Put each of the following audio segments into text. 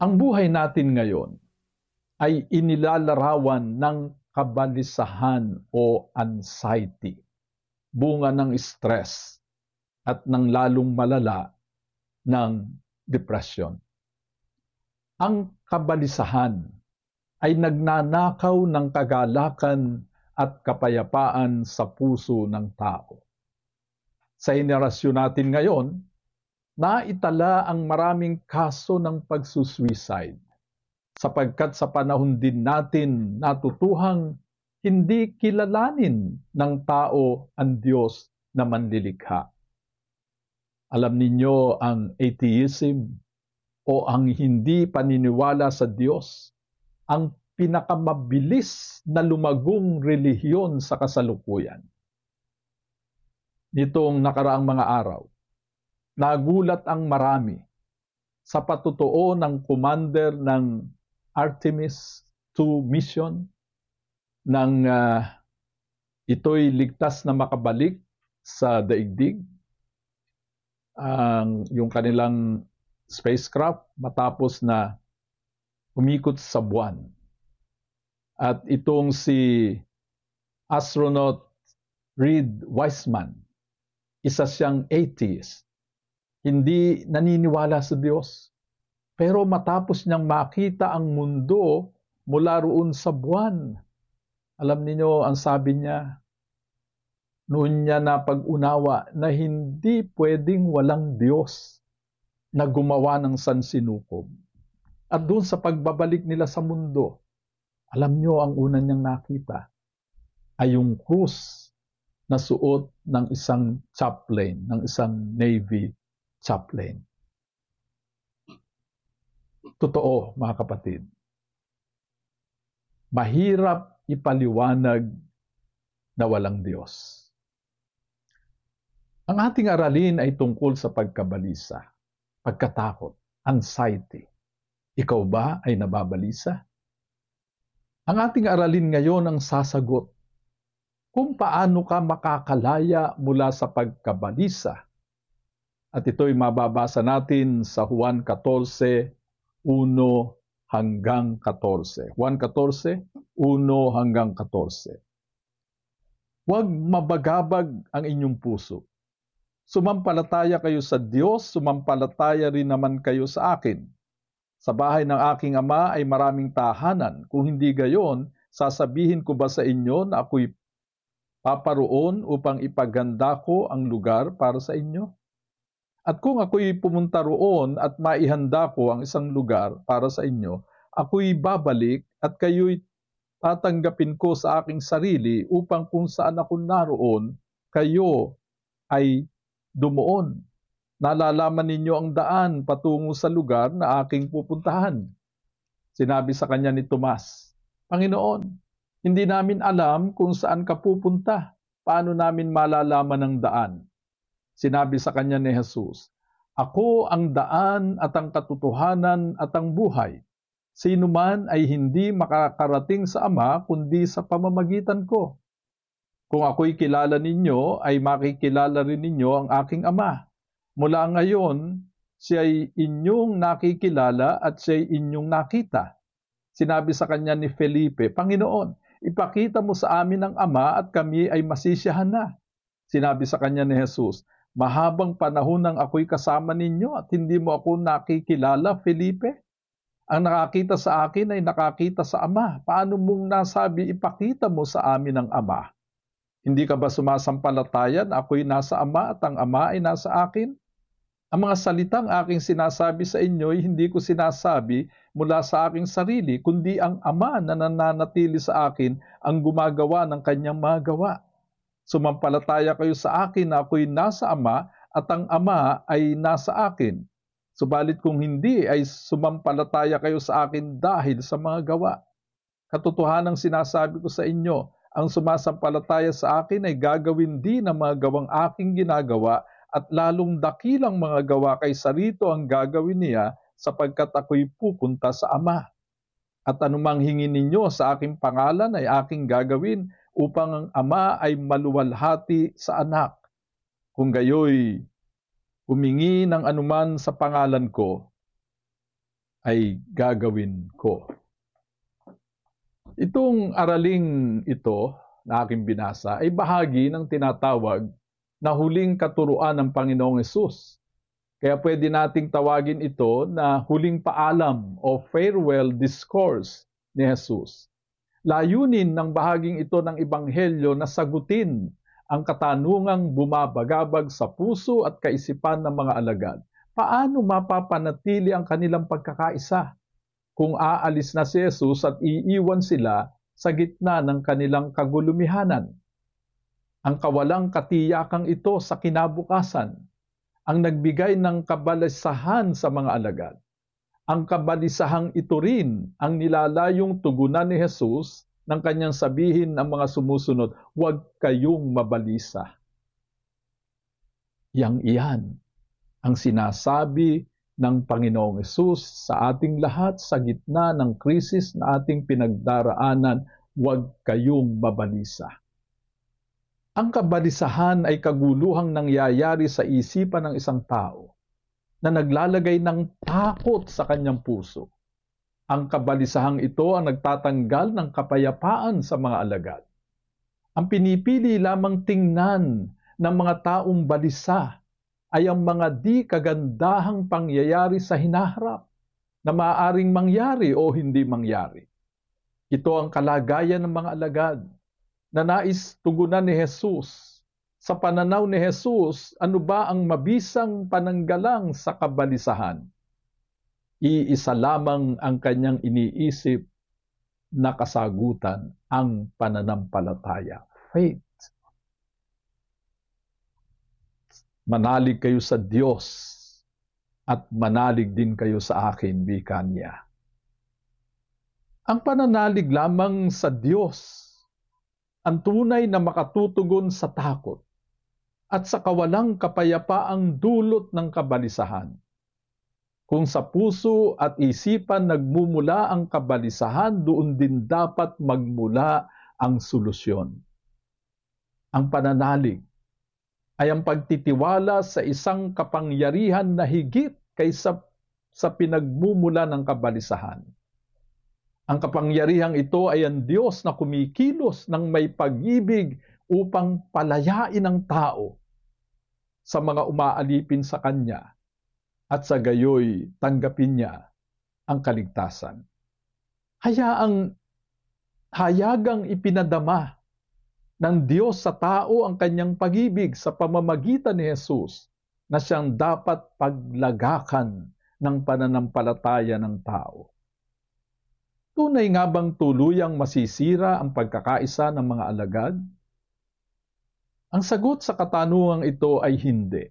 Ang buhay natin ngayon ay inilalarawan ng kabalisahan o anxiety, bunga ng stress at ng lalong malala ng depression. Ang kabalisahan ay nagnanakaw ng kagalakan at kapayapaan sa puso ng tao. Sa henerasyon natin ngayon, naitala ang maraming kaso ng pagsusuicide sapagkat sa panahon din natin natutuhang hindi kilalanin ng tao ang Diyos na manlilikha. Alam ninyo ang atheism o ang hindi paniniwala sa Diyos, ang pinakamabilis na lumagong relihiyon sa kasalukuyan. Nitong nakaraang mga araw, nagulat ang marami sa patotoo ng commander ng Artemis II mission nang ito'y ligtas na makabalik sa daigdig. Yung kanilang spacecraft matapos na umikot sa buwan. At itong si astronaut Reid Wiseman, isa siyang atheist, hindi naniniwala sa Diyos. Pero matapos niyang makita ang mundo mula roon sa buwan, alam niyo ang sabi niya, noon niya na pag-unawa na hindi pwedeng walang Diyos na gumawa ng sansinukob. At doon sa pagbabalik nila sa mundo, alam niyo ang una niyang nakita ay yung krus na suot ng isang chaplain, ng isang Navy chaplain. Totoo, mga kapatid. Mahirap ipaliwanag na walang Diyos. Ang ating aralin ay tungkol sa pagkabalisa, pagkatakot, anxiety. Ikaw ba ay nababalisa? Ang ating aralin ngayon ang sasagot kung paano ka makakalaya mula sa pagkabalisa. At ito'y mababasa natin sa Juan 14:1 hanggang 14. Juan 14:1 hanggang 14. Huwag mabagabag ang inyong puso. Sumampalataya kayo sa Diyos, sumampalataya rin naman kayo sa akin. Sa bahay ng aking ama ay maraming tahanan. Kung hindi gayon, sasabihin ko ba sa inyo na ako'y paparoon upang ipaganda ko ang lugar para sa inyo? At kung ako'y pumunta roon at maihanda ko ang isang lugar para sa inyo, ako'y babalik at kayo'y tatanggapin ko sa aking sarili upang kung saan ako naroon, kayo ay dumuon. Nalalaman ninyo ang daan patungo sa lugar na aking pupuntahan. Sinabi sa kanya ni Tomas, Panginoon, hindi namin alam kung saan ka pupunta. Paano namin malalaman ang daan? Sinabi sa kanya ni Jesus, Ako ang daan at ang katotohanan at ang buhay. Sino man ay hindi makakarating sa Ama kundi sa pamamagitan ko. Kung ako'y kilala ninyo, ay makikilala rin ninyo ang aking Ama. Mula ngayon, siya'y inyong nakikilala at siya'y inyong nakita. Sinabi sa kanya ni Felipe, Panginoon, ipakita mo sa amin ang Ama at kami ay masisiyahan na. Sinabi sa kanya ni Jesus, Mahabang panahon nang ako'y kasama ninyo at hindi mo ako nakikilala, Felipe? Ang nakakita sa akin ay nakakita sa Ama. Paano mong nasabi ipakita mo sa amin ang Ama? Hindi ka ba sumasampalataya na ako'y nasa Ama at ang Ama ay nasa akin? Ang mga salitang aking sinasabi sa inyo ay hindi ko sinasabi mula sa aking sarili, kundi ang Ama na nananatili sa akin ang gumagawa ng kanyang mga gawa. Sumampalataya kayo sa akin na ako'y nasa Ama at ang Ama ay nasa akin. Subalit kung hindi ay sumampalataya kayo sa akin dahil sa mga gawa. Katotohanang sinasabi ko sa inyo, ang sumasampalataya sa akin ay gagawin din ang mga gawang aking ginagawa at lalong dakilang mga gawa kaysa rito ang gagawin niya sapagkat ako'y pupunta sa Ama. At anumang hingin ninyo sa aking pangalan ay aking gagawin upang ang Ama ay maluwalhati sa Anak. Kung gayoy, humingi ng anuman sa pangalan ko, ay gagawin ko. Itong araling ito na aking binasa ay bahagi ng tinatawag na huling katuruan ng Panginoong Hesus. Kaya pwede nating tawagin ito na huling paalam o farewell discourse ni Hesus. Layunin ng bahaging ito ng Ebanghelyo na sagutin ang katanungang bumabagabag sa puso at kaisipan ng mga alagad. Paano mapapanatili ang kanilang pagkakaisa kung aalis na si Jesus at iiwan sila sa gitna ng kanilang kagulumihanan? Ang kawalang katiyakang ito sa kinabukasan ang nagbigay ng kabalisahan sa mga alagad. Ang kabalisahang ito rin ang nilalayong tugunan ni Jesus ng kanyang sabihin ng mga sumusunod, huwag kayong mabalisa. Iyan ang sinasabi ng Panginoong Hesus sa ating lahat sa gitna ng krisis na ating pinagdaraanan, huwag kayong mabalisa. Ang kabalisahan ay kaguluhang nangyayari sa isipan ng isang tao na naglalagay ng takot sa kanyang puso. Ang kabalisahang ito ang nagtatanggal ng kapayapaan sa mga alagad. Ang pinipili lamang tingnan ng mga taong balisa ay ang mga di kagandahang pangyayari sa hinaharap na maaaring mangyari o hindi mangyari. Ito ang kalagayan ng mga alagad na nais tugunan ni Jesus. Sa pananaw ni Jesus, ano ba ang mabisang pananggalang sa kabalisahan? Iisa lamang ang kanyang iniisip na kasagutan, ang pananampalataya, faith. Manalig kayo sa Diyos at manalig din kayo sa akin, wika niya. Ang pananalig lamang sa Diyos ang tunay na makatutugon sa takot at sa kawalang kapayapaang dulot ng kabalisahan. Kung sa puso at isipan nagmumula ang kabalisahan, doon din dapat magmula ang solusyon. Ang pananalig ay ang pagtitiwala sa isang kapangyarihan na higit kaysa sa pinagmumula ng kabalisahan. Ang kapangyarihang ito ay ang Diyos na kumikilos ng may pag-ibig upang palayain ang tao sa mga umaalipin sa Kanya at sa gayoy tanggapin niya ang kaligtasan. Hayagang ipinadama ng Diyos sa tao ang Kanyang pag-ibig sa pamamagitan ni Jesus na siyang dapat paglagakan ng pananampalataya ng tao. Tunay nga bang tuluyang masisira ang pagkakaisa ng mga alagad? Ang sagot sa katanungang ito ay hindi.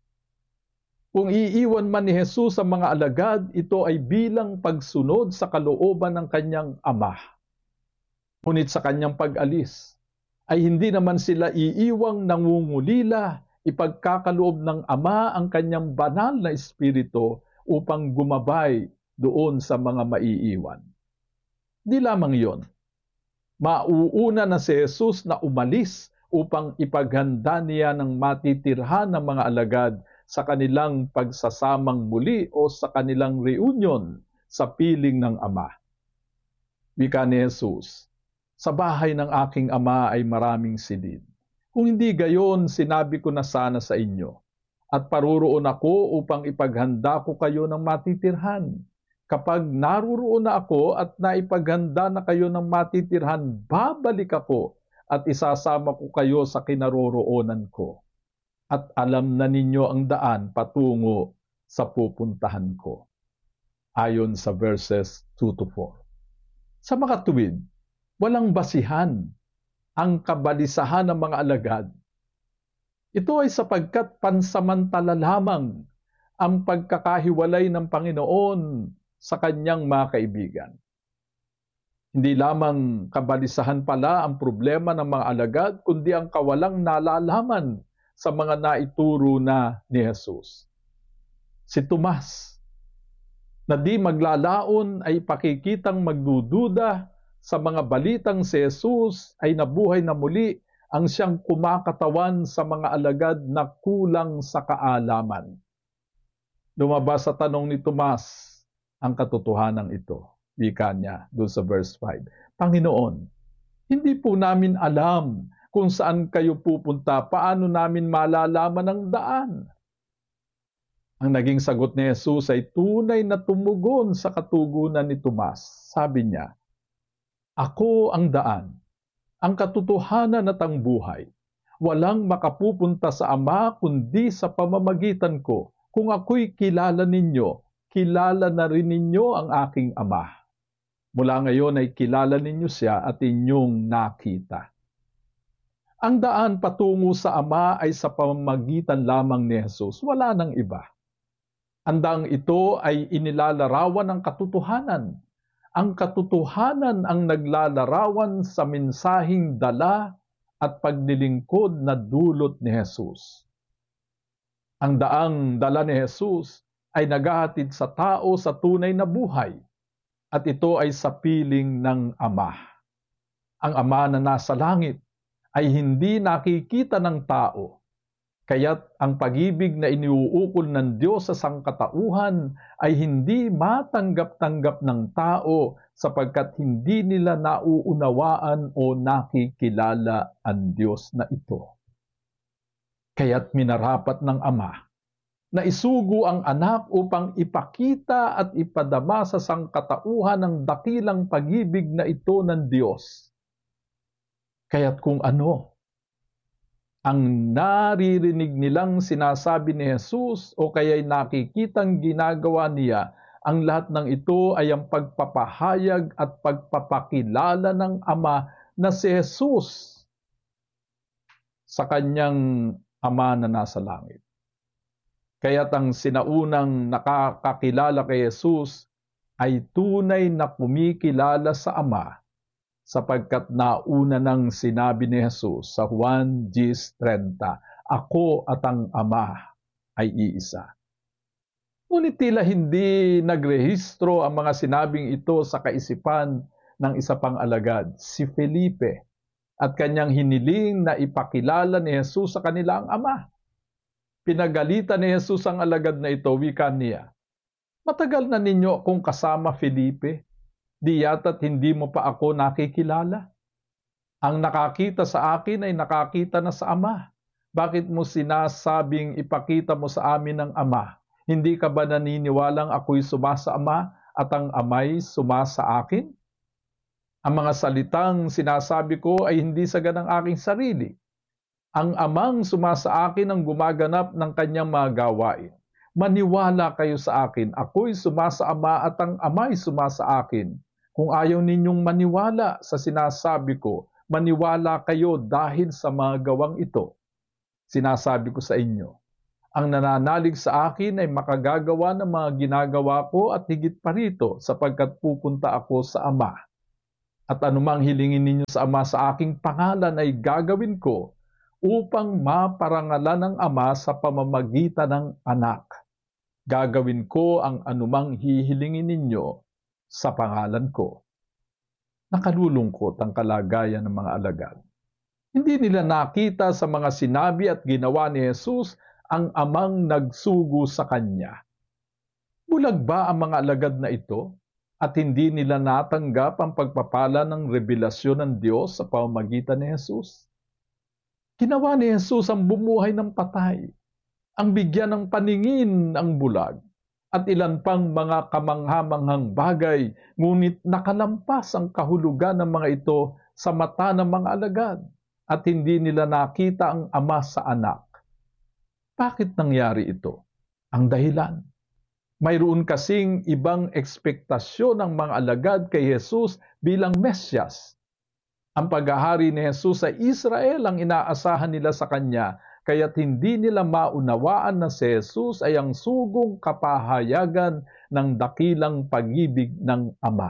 Kung iiwan man ni Jesus ang mga alagad, ito ay bilang pagsunod sa kalooban ng kanyang ama. Ngunit sa kanyang pag-alis, ay hindi naman sila iiwang nangungulila, ipagkakaloob ng ama ang kanyang banal na espiritu upang gumabay doon sa mga maiiwan. Di lamang yon, mauuna na si Jesus na umalis upang ipaghanda niya ng matitirhan ng mga alagad sa kanilang pagsasamang muli o sa kanilang reunion sa piling ng Ama. Wika ni Jesus, sa bahay ng aking Ama ay maraming silid. Kung hindi gayon, sinabi ko na sana sa inyo, at paroroon ako upang ipaghanda ko kayo ng matitirhan. Kapag naruroon na ako at naipaghanda na kayo ng matitirhan, babalik ako at isasama ko kayo sa kinaroroonan ko. At alam na ninyo ang daan patungo sa pupuntahan ko. Ayon sa verses 2-4. Sa makatuwid, walang basihan ang kabalisahan ng mga alagad. Ito ay sapagkat pansamantala lamang ang pagkakahiwalay ng Panginoon sa kanyang mga kaibigan. Hindi lamang kabalisahan pala ang problema ng mga alagad, kundi ang kawalang nalalaman sa mga naituro na ni Jesus. Si Tomas, na di maglalaon ay pakikitang magdududa sa mga balitang si Jesus ay nabuhay na muli ang siyang kumakatawan sa mga alagad na kulang sa kaalaman. Lumabas sa tanong ni Tomas, ang katotohanan ito. Wika niya doon sa verse 5. Panginoon, hindi po namin alam kung saan kayo pupunta, paano namin malalaman ang daan? Ang naging sagot ni Jesus ay tunay na tumugon sa katugunan ni Tomas. Sabi niya, ako ang daan, ang katotohanan at ang buhay. Walang makapupunta sa Ama kundi sa pamamagitan ko. Kung ako'y kilala ninyo, kilala na rin ninyo ang aking Ama. Mula ngayon ay kilala ninyo siya at inyong nakita. Ang daan patungo sa Ama ay sa pamamagitan lamang ni Jesus. Wala nang iba. Ang daang ito ay inilalarawan ng katotohanan. Ang katotohanan ang naglalarawan sa mensaheng dala at paglilingkod na dulot ni Jesus. Ang daang dala ni Jesus ay naghahatid sa tao sa tunay na buhay at ito ay sa piling ng Ama. Ang Ama na nasa langit ay hindi nakikita ng tao, kaya't ang pag-ibig na iniuukol ng Diyos sa sangkatauhan ay hindi matanggap-tanggap ng tao sapagkat hindi nila nauunawaan o nakikilala ang Diyos na ito. Kaya't minarapat ng Ama na isugo ang anak upang ipakita at ipadama sa sangkatauhan ang dakilang pag-ibig na ito ng Diyos. Kaya't kung ano ang naririnig nilang sinasabi ni Jesus o kaya'y nakikitang ginagawa niya, ang lahat ng ito ay ang pagpapahayag at pagpapakilala ng Ama na si Jesus sa kanyang Ama na nasa langit. Kaya't ang sinaunang nakakakilala kay Jesus ay tunay na kumikilala sa Ama, sapagkat nauna nang sinabi ni Jesus sa Juan 10:30, ako at ang Ama ay iisa. Ngunit tila hindi nagrehistro ang mga sinabing ito sa kaisipan ng isa pang alagad, si Felipe, at kanyang hiniling na ipakilala ni Jesus sa kanila ang Ama. Pinagalitan ni Jesus ang alagad na ito, wika niya, matagal na ninyo akong kasama, Felipe. Di yata't hindi mo pa ako nakikilala. Ang nakakita sa akin ay nakakita na sa Ama. Bakit mo sinasabing ipakita mo sa amin ang Ama? Hindi ka ba naniniwalang ako'y sumasa Ama at ang Ama'y sumasa akin? Ang mga salitang sinasabi ko ay hindi sagad ng aking sarili. Ang Amang sumasa akin ang gumaganap ng kanyang mga gawain. Maniwala kayo sa akin, ako'y sumasa Ama at ang Ama'y sumasa akin. Kung ayaw ninyong maniwala sa sinasabi ko, maniwala kayo dahil sa mga gawang ito. Sinasabi ko sa inyo, ang nananalig sa akin ay makagagawa ng mga ginagawa ko at higit pa rito sapagkat pupunta ako sa Ama. At anumang hilingin ninyo sa Ama sa aking pangalan ay gagawin ko upang maparangalan ng Ama sa pamamagitan ng Anak. Gagawin ko ang anumang hihilingin ninyo sa pangalan ko. Nakalulungkot ang kalagayan ng mga alagad. Hindi nila nakita sa mga sinabi at ginawa ni Jesus ang Amang nagsugo sa kanya. Bulag ba ang mga alagad na ito at hindi nila natanggap ang pagpapala ng revelasyon ng Diyos sa pamamagitan ni Jesus? Ginawa ni Jesus ang bumuhay ng patay, ang bigyan ng paningin ang bulag, at ilan pang mga kamanghamanghang bagay, ngunit nakalampas ang kahulugan ng mga ito sa mata ng mga alagad at hindi nila nakita ang Ama sa anak. Bakit nangyari ito? Ang dahilan, mayroon kasing ibang ekspektasyon ng mga alagad kay Jesus bilang Mesyas. Ang paghahari ni Jesus sa Israel ang inaasahan nila sa kanya, kaya't hindi nila maunawaan na si Jesus ay ang sugong kapahayagan ng dakilang pag-ibig ng Ama.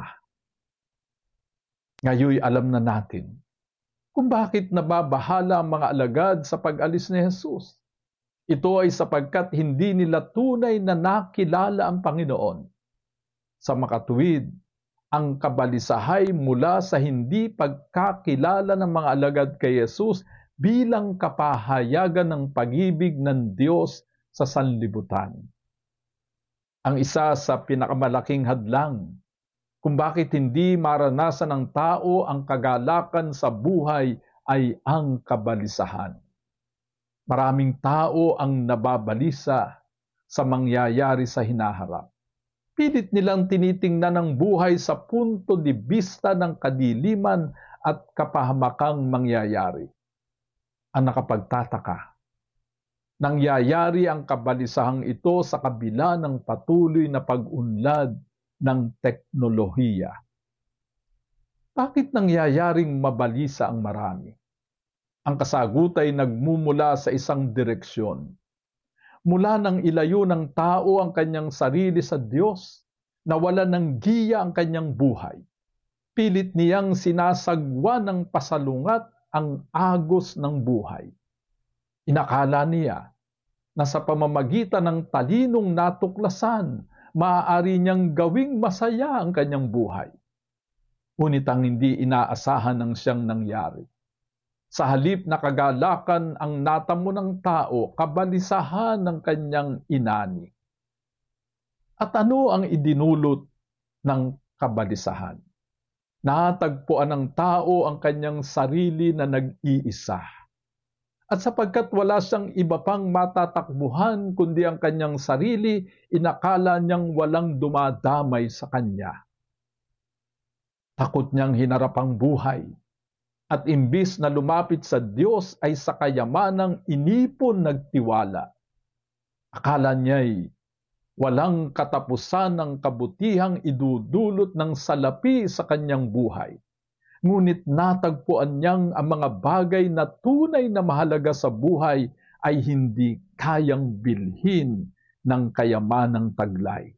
Ngayoy alam na natin kung bakit nababahala ang mga alagad sa pag-alis ni Jesus. Ito ay sapagkat hindi nila tunay na nakilala ang Panginoon. Sa makatuwid, ang kabalisahay mula sa hindi pagkakilala ng mga alagad kay Jesus bilang kapahayagan ng pag-ibig ng Diyos sa sanlibutan. Ang isa sa pinakamalaking hadlang kung bakit hindi maranasan ng tao ang kagalakan sa buhay ay ang kabalisahan. Maraming tao ang nababalisa sa mangyayari sa hinaharap. Pilit nilang tinitingnan ang buhay sa punto de vista ng kadiliman at kapahamakang mangyayari. Ang nakapagtataka, nangyayari ang kabalisahang ito sa kabila ng patuloy na pag-unlad ng teknolohiya. Bakit nangyayaring mabalisa ang marami? Ang kasagot ay nagmumula sa isang direksyon. Mula nang ilayo ng tao ang kanyang sarili sa Diyos, nawala ng giya ang kanyang buhay. Pilit niyang sinasagwa ng pasalungat ang agos ng buhay. Inakala niya na sa pamamagitan ng talinong natuklasan, maaari niyang gawing masaya ang kanyang buhay. Ngunit ang hindi inaasahan ng siyang nangyari. Sa halip na kagalakan ang natamo ng tao, kabalisahan ng kanyang inani. At ano ang idinulot ng kabalisahan? Natagpuan ng tao ang kanyang sarili na nag-iisa. At sapagkat wala siyang iba pang matatakbuhan kundi ang kanyang sarili, inakala niyang walang dumadamay sa kanya. Takot niyang hinarap ang buhay. At imbis na lumapit sa Diyos ay sa kayamanang inipon nagtiwala. Akala niya'y walang katapusan ng kabutihang idudulot ng salapi sa kanyang buhay. Ngunit natagpuan niyang ang mga bagay na tunay na mahalaga sa buhay ay hindi kayang bilhin ng kayamanang taglay.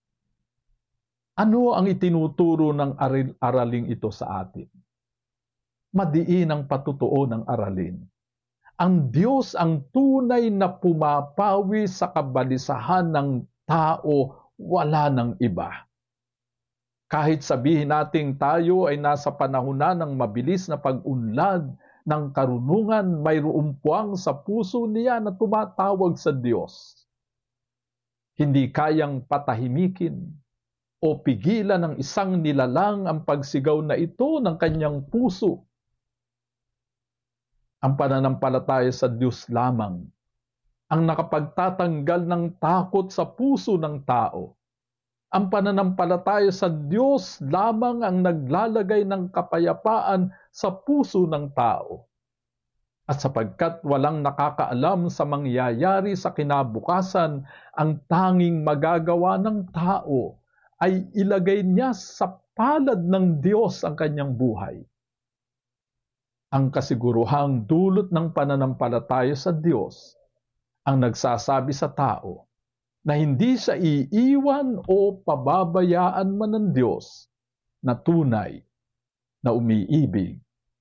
Ano ang itinuturo ng araling ito sa atin? Madiin ang patutuo ng aralin. Ang Diyos ang tunay na pumapawi sa kabalisahan ng tao, wala ng iba. Kahit sabihin nating tayo ay nasa panahon na ng mabilis na pag-unlad ng karunungan, mayroong puwang sa puso niya na tumatawag sa Diyos. Hindi kayang patahimikin o pigilan ng isang nilalang ang pagsigaw na ito ng kanyang puso. Ang pananampalataya sa Diyos lamang ang nakapagtatanggal ng takot sa puso ng tao. Ang pananampalataya sa Diyos lamang ang naglalagay ng kapayapaan sa puso ng tao. At sapagkat walang nakakaalam sa mangyayari sa kinabukasan, ang tanging magagawa ng tao ay ilagay niya sa palad ng Diyos ang kanyang buhay. Ang kasiguruhang dulot ng pananampalataya sa Diyos ang nagsasabi sa tao na hindi siya iiwan o pababayaan man ng Diyos na tunay na umiibig